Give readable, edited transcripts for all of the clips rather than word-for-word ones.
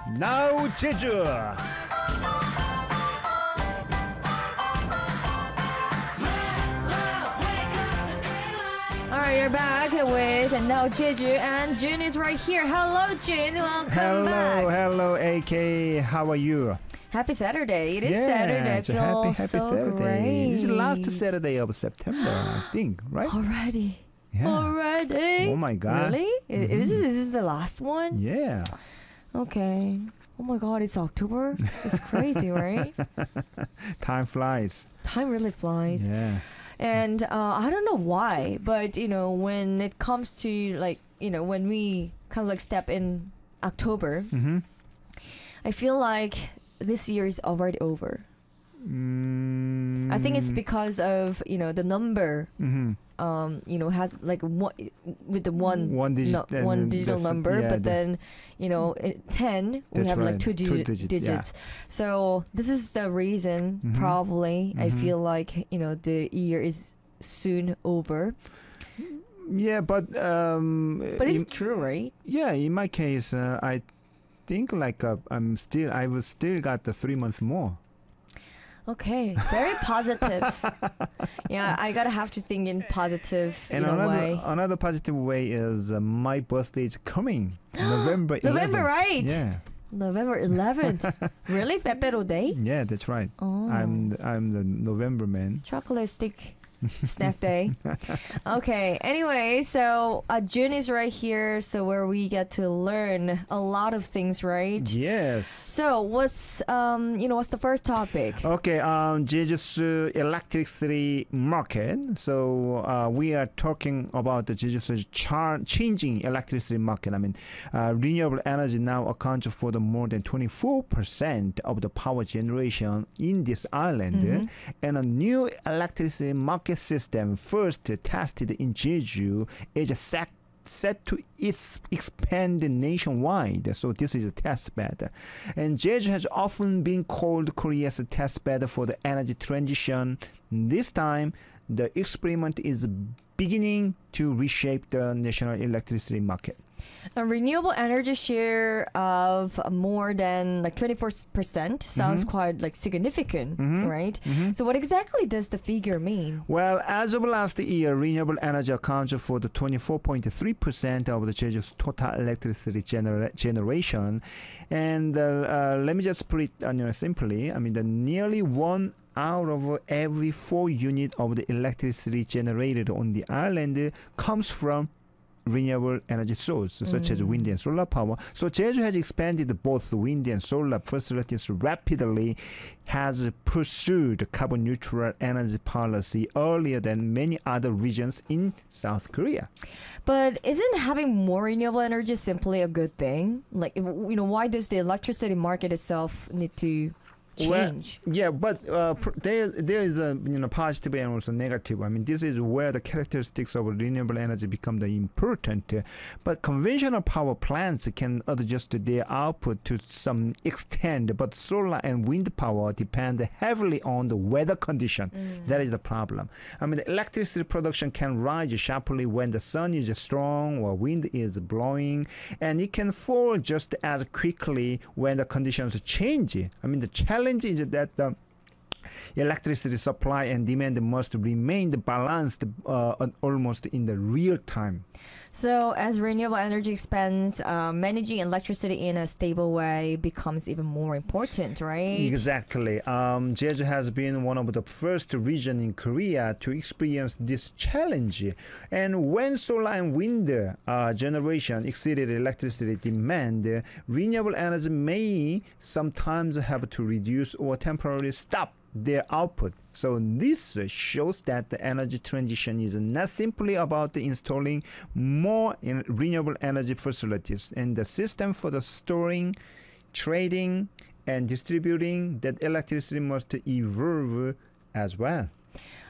Now Jeju. Alright, you're back with Now Jeju, and June is right here. Hello, June. Welcome back. Hello, AK. How are you? Happy Saturday. It is Saturday. I it's a feel happy so Saturday. great. It's the last Saturday of September, I think, right? Already. Yeah. Already. Oh my God. Really? Is this the last one? Yeah. Okay. Oh my God, it's October. It's crazy, right? Time flies. Time really flies. Yeah. And I don't know why, but when it comes to when we kind of step in October, Mm-hmm. I feel like this year is already over. I think it's because of the number Mm-hmm. has one with the one digit and one then digital that's- number, yeah, but then 10 we That's have like right. two Two digits. digits, So this is the reason probably I feel like the year is soon over. Yeah, but But it's true, right? yeah, in my case, I think like I was still got the 3 months more. Okay, very positive. Yeah, I gotta have to think in positive And in a way. another positive way is my birthday is coming, November 11th. November, right? Yeah, November 11th. Really, Pepero Day? yeah, that's right. Oh, I'm the November man. chocolate stick snack day. Okay, anyway, so June is right here, so where we get to learn a lot of things, right? Yes. So what's what's the first topic? Okay, Jeju's electricity market. So we are talking about the Jeju's changing electricity market. I mean, renewable energy now accounts for the more than 24% of the power generation in this island, and a new electricity market system first tested in Jeju is set to expand nationwide. So this is a test bed. And Jeju has often been called Korea's test bed for the energy transition. This time, the experiment is beginning to reshape the national electricity market. A renewable energy share of more than 24% sounds quite significant, right? So what exactly does the figure mean? Well, as of last year, renewable energy accounts for the 24.3% of the Jeju's total electricity generation. And let me just put it simply. I mean, the nearly 1 out of every 4 units of the electricity generated on the island comes from renewable energy sources such as wind and solar power. So Jeju has expanded both wind and solar facilities rapidly, has pursued carbon neutral energy policy earlier than many other regions in South Korea. But isn't having more renewable energy simply a good thing? Why does the electricity market itself need to change? Well, yeah, but there is a positive and also negative. I mean, this is where the characteristics of renewable energy become the important. But conventional power plants can adjust their output to some extent, but solar and wind power depend heavily on the weather condition. That is the problem. I mean, the electricity production can rise sharply when the sun is strong or wind is blowing, and it can fall just as quickly when the conditions change. I mean, the challenge is that the electricity supply and demand must remain balanced almost in the real time. So as renewable energy expands, managing electricity in a stable way becomes even more important, right? Exactly. Jeju has been one of the first region in Korea to experience this challenge. And when solar and wind generation exceeded electricity demand, renewable energy may sometimes have to reduce or temporarily stop their output. So this shows that the energy transition is not simply about installing more renewable energy facilities, and the system for the storing, trading, and distributing that electricity must evolve as well.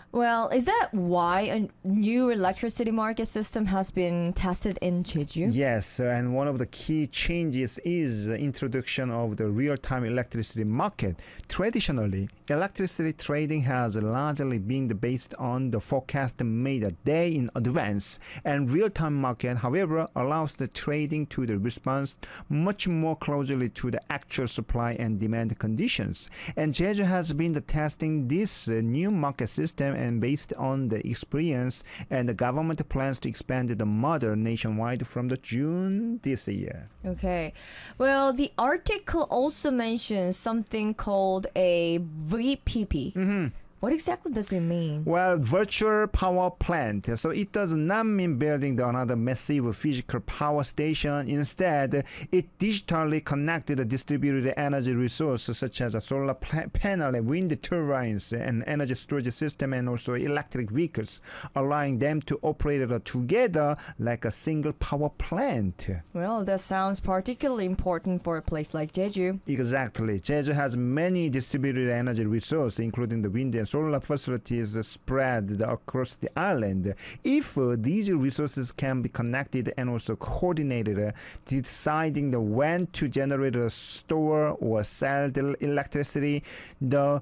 Well, is that why a new electricity market system has been tested in Jeju? Yes, and one of the key changes is the introduction of the real-time electricity market. Traditionally, electricity trading has largely been based on the forecast made a day in advance, and real-time market, however, allows the trading to the response much more closely to the actual supply and demand conditions. And Jeju has been testing this new market system, and based on the experience, and the government plans to expand the model nationwide from the June this year. Okay. Well, the article also mentions something called a VPP. What exactly does it mean? Well, virtual power plant. So it does not mean building another massive physical power station. Instead, it digitally connected the distributed energy resources such as a solar panel, wind turbines, and energy storage system, and also electric vehicles, allowing them to operate together like a single power plant. Well, that sounds particularly important for a place like Jeju. Exactly. Jeju has many distributed energy resources, including the wind and solar facilities spread across the island. If these resources can be connected and also coordinated, deciding when to generate, store, or sell the electricity, the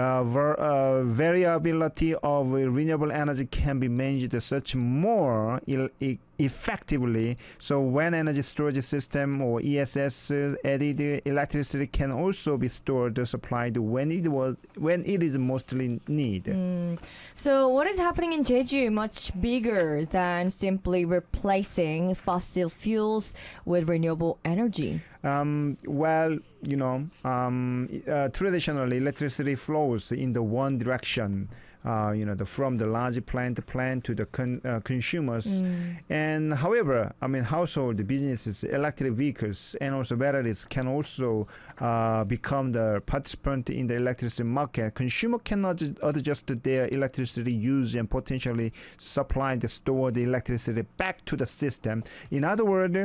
variability of renewable energy can be managed such more effectively. So when energy storage system or ESS added, electricity can also be stored or supplied when it is mostly needed. So what is happening in Jeju much bigger than simply replacing fossil fuels with renewable energy? Well, traditionally electricity flows in the one direction. From the large plant to the consumers. And however, household businesses, electric vehicles, and also batteries can also become the participant in the electricity market. Consumer cannot adjust their electricity use and potentially supply the stored electricity back to the system. In other words,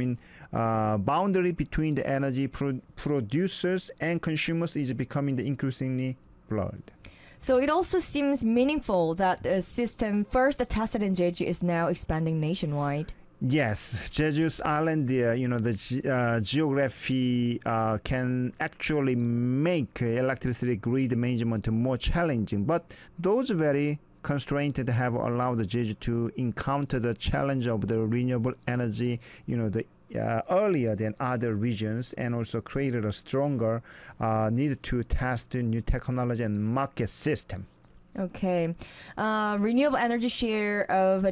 boundary between the energy producers and consumers is becoming increasingly blurred. So it also seems meaningful that the system first tested in Jeju is now expanding nationwide. Yes, Jeju's island, the geography can actually make electricity grid management more challenging. But those very constraints have allowed Jeju to encounter the challenge of the renewable energy, earlier than other regions, and also created a stronger need to test new technology and market system. Okay. Renewable energy share of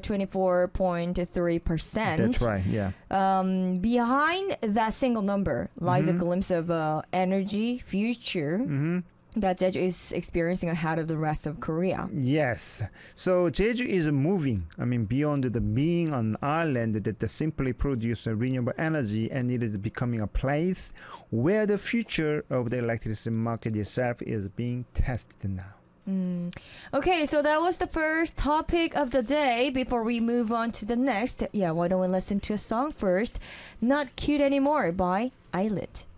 24.3%. That's right, yeah. Behind that single number lies a glimpse of energy future that Jeju is experiencing ahead of the rest of Korea. Yes. So Jeju is moving, beyond the being an island that simply produces renewable energy, and it is becoming a place where the future of the electricity market itself is being tested now. Okay, so that was the first topic of the day. Before we move on to the next, why don't we listen to a song first? Not Cute Anymore by Eyelet.